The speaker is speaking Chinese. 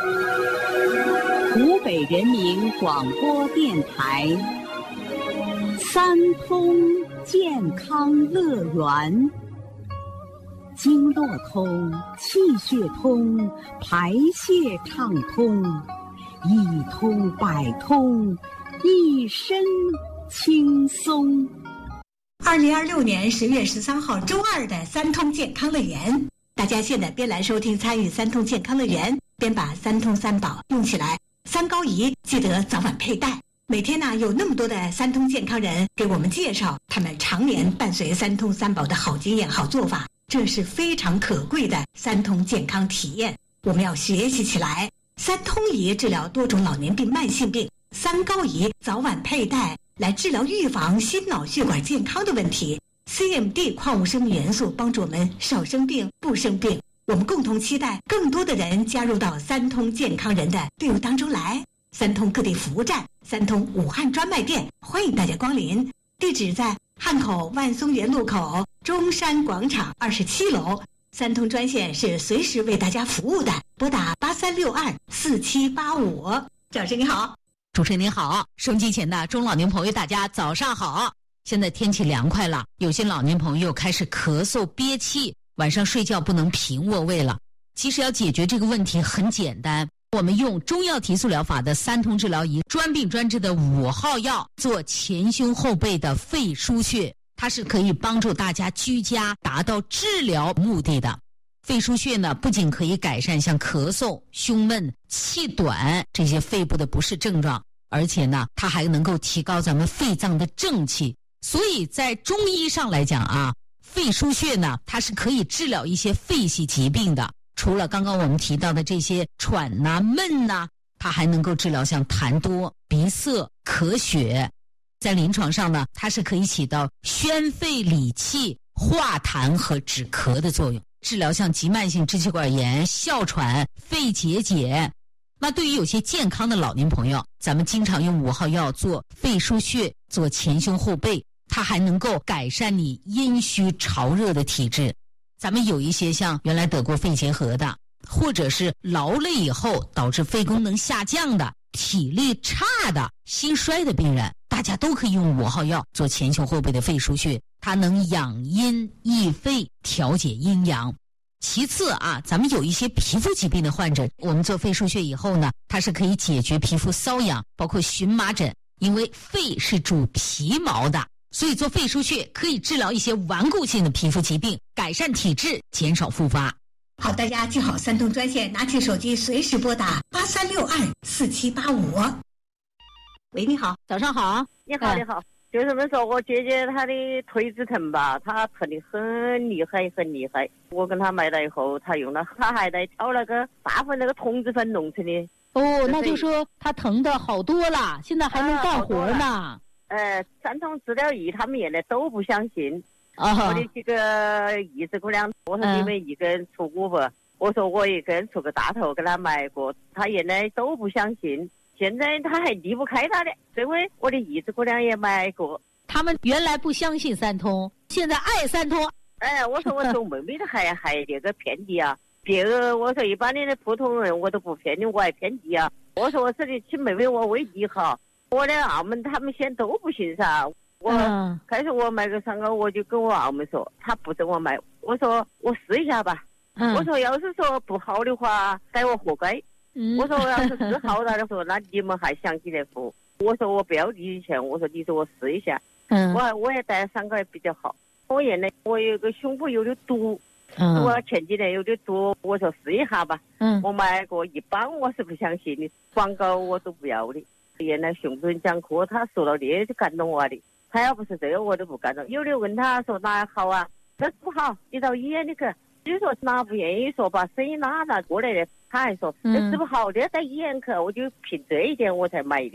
湖北人民广播电台三通健康乐园，经络通，气血通，排泄畅通，一通百通，一身轻松。 2026年10月13号周二的三通健康乐园，大家现在边来收听参与三通健康乐园，边把三通三宝用起来。三高仪记得早晚佩戴。每天呢，有那么多的三通健康人给我们介绍他们常年伴随三通三宝的好经验、好做法，这是非常可贵的三通健康体验。我们要学习起来。三通仪治疗多种老年病、慢性病，三高仪早晚佩戴来治疗预防心脑血管健康的问题。CMD 矿物生命元素帮助我们少生病、不生病。我们共同期待更多的人加入到三通健康人的队伍当中来。三通各地服务站，三通武汉专卖店，欢迎大家光临。地址在汉口万松园路口中山广场27楼。三通专线是随时为大家服务的，拨打83624785。赵老师你好。 主持人您好，收音机前的中老年朋友大家早上好。现在天气凉快了，有些老年朋友开始咳嗽憋气，晚上睡觉不能平卧位了。其实要解决这个问题很简单，我们用中药提速疗法的三通治疗仪专病专治的5号药做前胸后背的肺腧穴，它是可以帮助大家居家达到治疗目的的。肺腧穴呢，不仅可以改善像咳嗽、胸闷、气短这些肺部的不适症状，而且呢，它还能够提高咱们肺脏的正气。所以在中医上来讲啊，肺腧穴呢，它是可以治疗一些肺系疾病的。除了刚刚我们提到的这些喘呐、闷呐，它还能够治疗像痰多、鼻塞、咳血。在临床上呢，它是可以起到宣肺理气、化痰和止咳的作用，治疗像急慢性支气管炎、哮喘、肺结节。那对于有些健康的老年朋友，咱们经常用5号药做肺腧穴，做前胸后背，它还能够改善你阴虚潮热的体质。咱们有一些像原来得过肺结核的，或者是劳累以后导致肺功能下降的、体力差的、心衰的病人，大家都可以用5号药做前胸后背的肺腧穴，它能养阴益肺，调节阴阳。其次啊，咱们有一些皮肤疾病的患者，我们做肺腧穴以后呢，它是可以解决皮肤瘙痒，包括荨麻疹，因为肺是主皮毛的，所以做肺腧穴可以治疗一些顽固性的皮肤疾病，改善体质，减少复发。 好，大家记好三通专线，拿起手机随时拨打83624785。喂，你好， 早上好。 你好，你好。就是我们说我姐姐她的腿子疼吧，她疼得很厉害很厉害。我跟她买了以后，她用了，她还在挑那个大份那个童子粉弄成的。 哦，那就说她疼的好多了，现在还能干活呢。 三通治疗仪他们原来都不相信。我的几个姨子姑娘，我说你们一个人出股不？我说我一个人出个大头给她买过，她原来都不相信。现在他还离不开他的，因为我的姨子姑娘也买过。 他们原来不相信三通，现在爱三通。 我说我做妹妹的还那个骗你啊！别个我说一般的普通人我都不骗你，我还骗你啊！我说我这里请妹妹我为你好，我的澳门他们现在都不信噻。我开始我买个三个，我就跟我澳门说，他不准我买，我说我试一下吧。我说要是说不好的话，该我活该。我说我要是治好了的说，那你们还想起来付？我说我不要你钱，我说你说我试一下。我也带3个比较好。我原来我有个胸部有点堵，我前几年有点堵，我说试一下吧。我买过一般我是不相信的，广告我都不要的。原来熊主任讲课，他说了这就感动我的，他要不是这个我都不感动。有的问他说哪好啊，那不好，你到医院里去。就说哪不愿意说把生意拿过来的，他还说这治不好，这要到医院去，我就凭这一点我才买的。